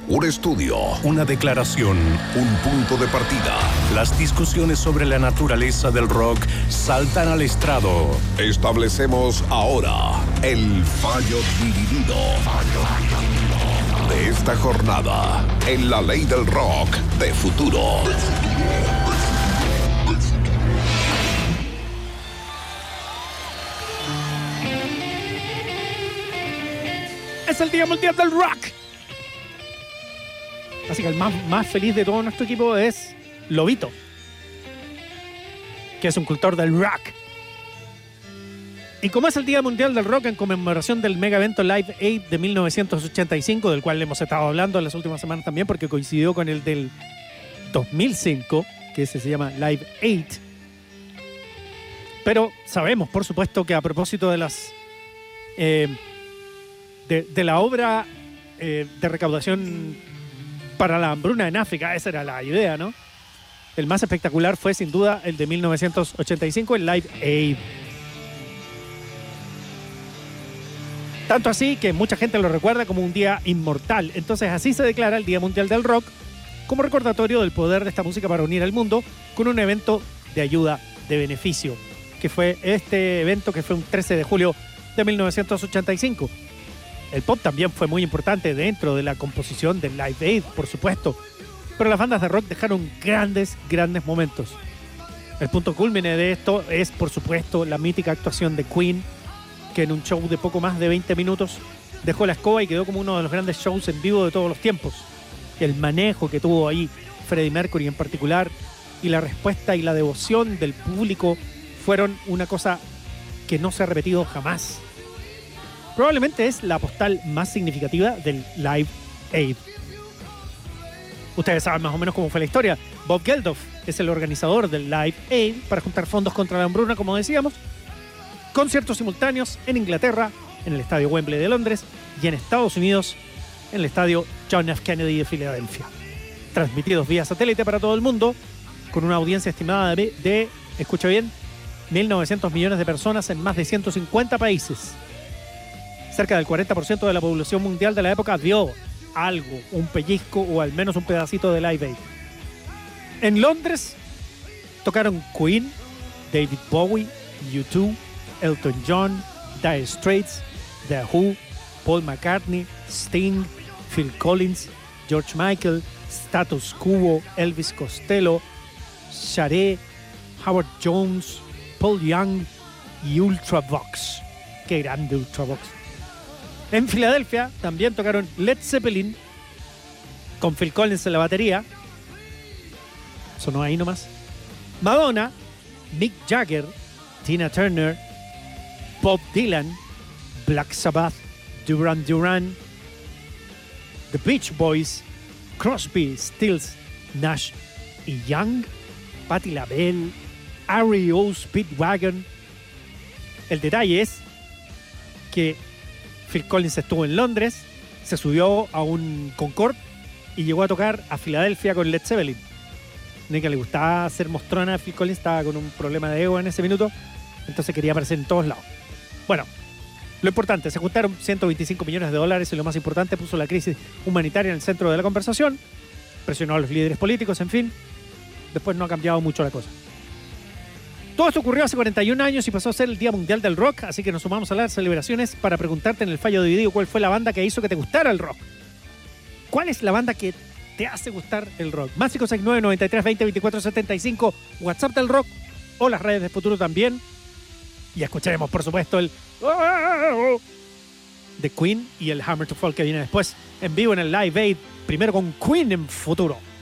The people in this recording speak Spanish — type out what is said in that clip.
Un estudio, una declaración, un punto de partida. Las discusiones sobre la naturaleza del rock saltan al estrado. Establecemos ahora el fallo dividido de esta jornada en la ley del rock de futuro. Es el Día Mundial del Rock. Así que el más feliz de todo nuestro equipo es Lobito, que es un cultor del rock. Y como es el Día Mundial del Rock en conmemoración del mega evento Live Aid de 1985, del cual hemos estado hablando en las últimas semanas también, porque coincidió con el del 2005, que ese se llama Live Aid. Pero sabemos, por supuesto, que a propósito de las de la obra de recaudación para la hambruna en África, esa era la idea, ¿no? El más espectacular fue sin duda el de 1985, el Live Aid. Tanto así que mucha gente lo recuerda como un día inmortal. Entonces así se declara el Día Mundial del Rock como recordatorio del poder de esta música para unir al mundo con un evento de ayuda, de beneficio, que fue este evento que fue un 13 de julio de 1985. El pop también fue muy importante dentro de la composición del Live Aid, por supuesto. Pero las bandas de rock dejaron grandes momentos. El punto cúlmine de esto es, por supuesto, la mítica actuación de Queen, que en un show de poco más de 20 minutos dejó la escoba y quedó como uno de los grandes shows en vivo de todos los tiempos. El manejo que tuvo ahí Freddie Mercury en particular y la respuesta y la devoción del público fueron una cosa que no se ha repetido jamás. Probablemente es la postal más significativa del Live Aid. Ustedes saben más o menos cómo fue la historia. Bob Geldof es el organizador del Live Aid para juntar fondos contra la hambruna, como decíamos. Conciertos simultáneos en Inglaterra, en el Estadio Wembley de Londres, y en Estados Unidos, en el Estadio John F. Kennedy de Filadelfia. Transmitidos vía satélite para todo el mundo, con una audiencia estimada de escucha bien, 1.900 millones de personas en más de 150 países. Cerca del 40% de la población mundial de la época vio algo, un pellizco o al menos un pedacito de Live Aid. En Londres tocaron Queen, David Bowie, U2, Elton John, Dire Straits, The Who, Paul McCartney, Sting, Phil Collins, George Michael, Status Quo, Elvis Costello, Sade, Howard Jones, Paul Young y Ultravox. Qué grande Ultravox. En Filadelfia también tocaron Led Zeppelin con Phil Collins en la batería. Sonó ahí nomás. Madonna, Mick Jagger, Tina Turner, Bob Dylan, Black Sabbath, Duran Duran, The Beach Boys, Crosby, Stills, Nash y Young, Patti LaBelle, R.E.O. Speedwagon. El detalle es que Phil Collins estuvo en Londres, se subió a un Concorde y llegó a tocar a Filadelfia con Led Zeppelin. No es que le gustaba hacer mostrona a Phil Collins, estaba con un problema de ego en ese minuto, entonces quería aparecer en todos lados. Bueno, lo importante, se juntaron 125 millones de dólares y lo más importante, puso la crisis humanitaria en el centro de la conversación, presionó a los líderes políticos, en fin. Después no ha cambiado mucho la cosa. Todo esto ocurrió hace 41 años y pasó a ser el Día Mundial del Rock, así que nos sumamos a las celebraciones para preguntarte en el fallo dividido cuál fue la banda que hizo que te gustara el rock. ¿Cuál es la banda que te hace gustar el rock? Más 569 93 20 24 75, WhatsApp del rock o las redes de futuro también. Y escucharemos, por supuesto, el de Queen y el Hammer to Fall que viene después en vivo en el Live Aid, primero con Queen en futuro.